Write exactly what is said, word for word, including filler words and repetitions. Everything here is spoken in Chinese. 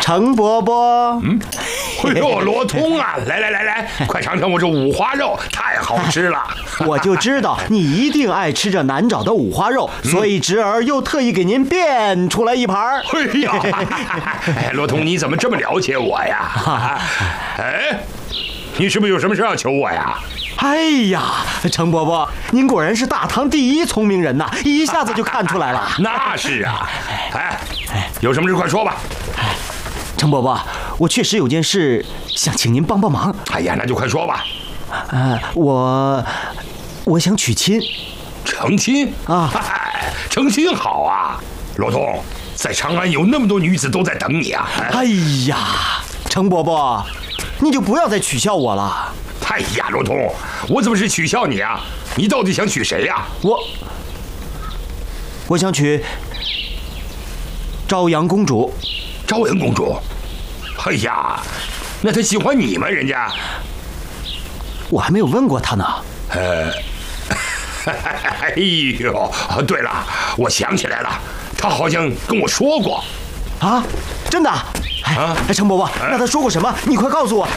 程伯伯， 嗯，哎呦，罗通啊，来来来来，快尝尝我这五花肉，太好吃了！ 我就知道你一定爱吃这难找的五花肉，所以侄儿又特意给您变出来一盘。 哎呀，哎，罗通，你怎么这么了解我呀？哎，你是不是有什么事要求我呀？ 哎呀，程伯伯，您果然是大唐第一聪明人呐，一下子就看出来了。 那是啊，哎，有什么事快说吧。 程伯伯，我确实有件事想请您帮帮忙。 哎呀，那就快说吧。 呃，我我想娶亲。 成亲啊？ 哎，成亲好啊，罗通，在长安有那么多女子都在等你啊。 哎, 哎呀，程伯伯，你就不要再取笑我了。 哎呀，罗通，我怎么是取笑你啊？你到底想娶谁呀？ 我，我想娶朝阳公主。 朝阳公主？哎呀，那她喜欢你吗？人家？ 我还没有问过她呢。 呃，哎呦，对了，我想起来了，她好像跟我说过。 啊，真的？哎，程伯伯，那他说过什么？你快告诉我，